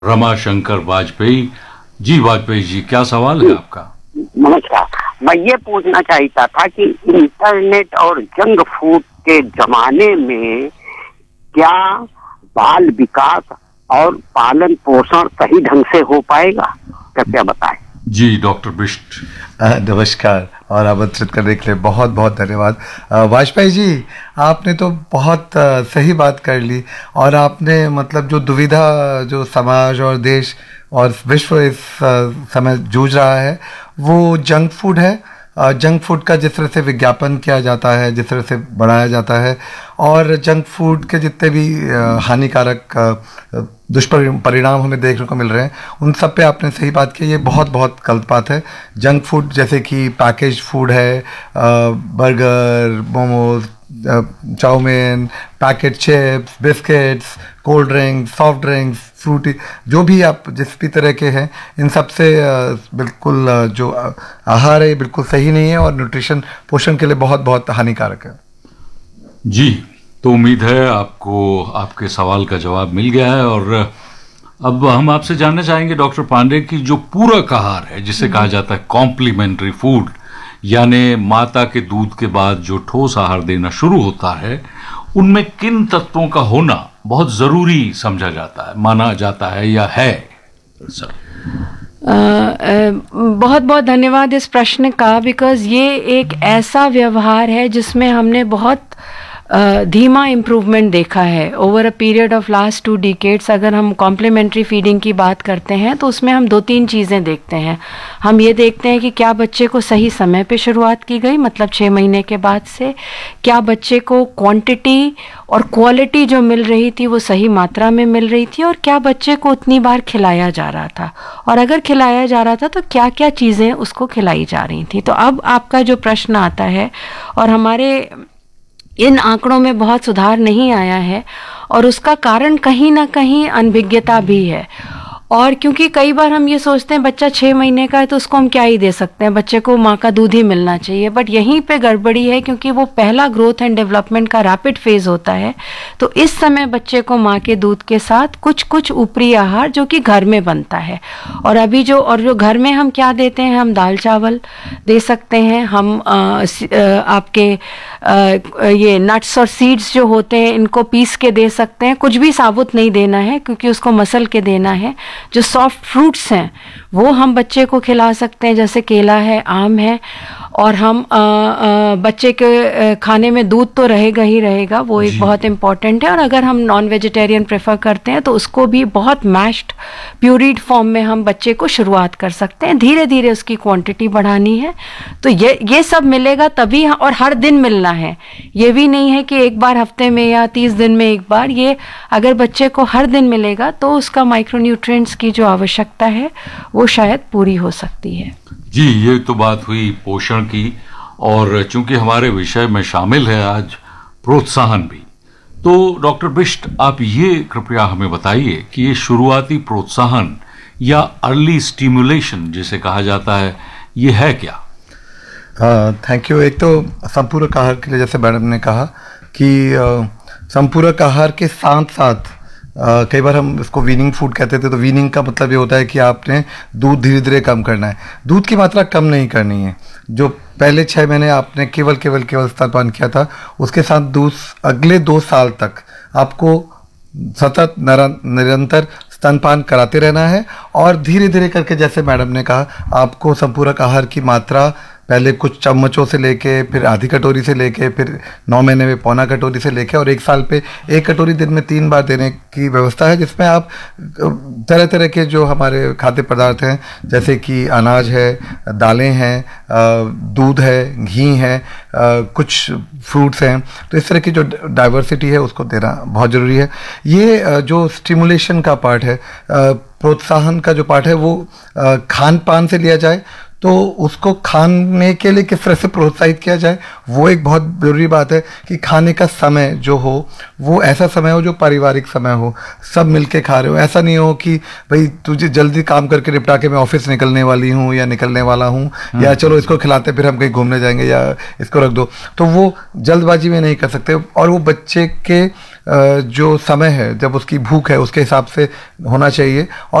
रमाशंकर वाजपेयी जी। वाजपेयी जी, क्या सवाल है आपका? नमस्कार। मैं ये पूछना चाहता था कि इंटरनेट और जंक फूड के जमाने में क्या बाल विकास और पालन पोषण सही ढंग से हो पाएगा, कृपया बताएं। जी डॉक्टर बिष्ट। नमस्कार और आमंत्रित करने के लिए बहुत बहुत धन्यवाद। वाजपेयी जी, आपने तो बहुत सही बात कर ली और आपने मतलब जो दुविधा जो समाज और देश और विश्व इस समय जूझ रहा है वो जंक फूड है। जंक फूड का जिस तरह से विज्ञापन किया जाता है, जिस तरह से बढ़ाया जाता है और जंक फूड के जितने भी हानिकारक दुष्परिणाम हमें देखने को मिल रहे हैं, उन सब पे आपने सही बात की। ये बहुत बहुत गलत बात है। जंक फूड जैसे कि पैकेज फूड है, burger, momos, chowmein, packet chips, biscuits, cold drinks, soft drinks, Frooti, जो भी आप जिस भी तरह के हैं, इन सब से बिल्कुल जो आहार है बिल्कुल सही नहीं है और न्यूट्रिशन पोषण के लिए बहुत बहुत हानिकारक है। जी, तो उम्मीद है आपको आपके सवाल का जवाब मिल गया है। और अब हम आपसे जानना चाहेंगे डॉक्टर पांडे की जो पूरक आहार है, जिसे कहा जाता है कॉम्प्लीमेंट्री फूड, यानी माता के दूध के बाद जो ठोस आहार देना शुरू होता है, उनमें किन तत्वों का होना बहुत जरूरी समझा जाता है, माना जाता है या है? सर बहुत बहुत धन्यवाद इस प्रश्न का, बिकॉज ये एक ऐसा व्यवहार है जिसमें हमने बहुत धीमा इम्प्रूवमेंट देखा है over a period of last 2 decades. अगर हम कॉम्प्लीमेंट्री फीडिंग की बात करते हैं तो उसमें हम 2-3 चीज़ें देखते हैं। हम ये देखते हैं कि क्या बच्चे को सही समय पे शुरुआत की गई, मतलब 6 महीने के बाद से, क्या बच्चे को क्वांटिटी और क्वालिटी जो मिल रही थी वो सही मात्रा में मिल रही थी, और क्या बच्चे को उतनी बार खिलाया जा रहा था, और अगर खिलाया जा रहा था तो क्या क्या चीज़ें उसको खिलाई जा रही थी। तो अब आपका जो प्रश्न आता है, और हमारे इन आंकड़ों में बहुत सुधार नहीं आया है, और उसका कारण कहीं ना कहीं अनभिज्ञता भी है। और क्योंकि कई बार हम ये सोचते हैं बच्चा 6 महीने का है तो उसको हम क्या ही दे सकते हैं, बच्चे को माँ का दूध ही मिलना चाहिए, बट यहीं पे गड़बड़ी है, क्योंकि वो पहला ग्रोथ एंड डेवलपमेंट का रैपिड फेज होता है। तो इस समय बच्चे को माँ के दूध के साथ कुछ कुछ ऊपरी आहार जो कि घर में बनता है, और अभी जो घर में हम क्या देते हैं, हम दाल चावल दे सकते हैं, हम आपके ये नट्स और सीड्स जो होते हैं इनको पीस के दे सकते हैं, कुछ भी साबुत नहीं देना है क्योंकि उसको मसल के देना है। जो सॉफ्ट फ्रूट्स हैं वो हम बच्चे को खिला सकते हैं, जैसे केला है, आम है, और हम बच्चे के खाने में दूध तो रहेगा ही रहेगा, वो एक बहुत इम्पॉर्टेंट है। और अगर हम नॉन वेजिटेरियन प्रेफर करते हैं तो उसको भी बहुत मैश्ड प्यूरीड फॉर्म में हम बच्चे को शुरुआत कर सकते हैं, धीरे धीरे उसकी क्वांटिटी बढ़ानी है। तो ये सब मिलेगा तभी, और हर दिन मिलना है, ये भी नहीं है कि एक बार हफ्ते में या 30 दिन में एक बार। ये अगर बच्चे को हर दिन मिलेगा तो उसका माइक्रोन्यूट्रिएंट्स की जो आवश्यकता है वो शायद पूरी हो सकती है। जी, ये तो बात हुई पोषण की, और चूंकि हमारे विषय में शामिल है आज प्रोत्साहन भी, तो डॉक्टर बिष्ट आप ये कृपया हमें बताइए कि ये शुरुआती प्रोत्साहन या अर्ली स्टिमुलेशन जिसे कहा जाता है, ये है क्या? Thank you. एक तो संपूरक आहार के लिए जैसे मैडम ने कहा कि संपूरक आहार के साथ साथ कई बार हम इसको वीनिंग फूड कहते थे, तो वीनिंग का मतलब ये होता है कि आपने दूध धीरे धीरे कम करना है, दूध की मात्रा कम नहीं करनी है। जो पहले 6 महीने आपने केवल स्तनपान किया था, उसके साथ दूध अगले 2 साल तक आपको सतत निरंतर स्तनपान कराते रहना है, और धीरे धीरे करके जैसे मैडम ने कहा आपको संपूरक आहार की मात्रा पहले कुछ चम्मचों से लेके, फिर आधी कटोरी से लेके, फिर 9 महीने में पौना कटोरी से लेके, और 1 साल पे 1 कटोरी दिन में 3 बार देने की व्यवस्था है, जिसमें आप तरह तरह के जो हमारे खाद्य पदार्थ हैं जैसे कि अनाज है, दालें हैं, दूध है, घी है, कुछ फ्रूट्स हैं, तो इस तरह की जो डाइवर्सिटी है उसको देना बहुत ज़रूरी है। ये जो स्टिमुलेशन का पार्ट है, प्रोत्साहन का जो पार्ट है, वो खान पान से लिया जाए, तो उसको खाने के लिए किस तरह से प्रोत्साहित किया जाए, वो एक बहुत ज़रूरी बात है कि खाने का समय जो हो वो ऐसा समय हो जो पारिवारिक समय हो, सब मिलके खा रहे हो। ऐसा नहीं हो कि भाई तुझे जल्दी काम करके निपटा के मैं ऑफिस निकलने वाली हूँ या निकलने वाला हूँ, या चलो इसको खिलाते फिर हम कहीं घूमने जाएंगे, या इसको रख दो, तो वो जल्दबाजी में नहीं कर सकते। और वो बच्चे के जो समय है, जब उसकी भूख है उसके हिसाब से होना चाहिए। और